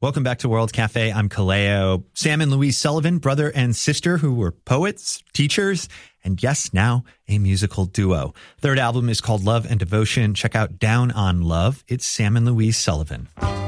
Welcome back to World Cafe. I'm Kaleo. Sam and Louise Sullivan, brother and sister who were poets, teachers, and yes, now a musical duo. Third album is called Love and Devotion. Check out Down on Love. It's Sam and Louise Sullivan.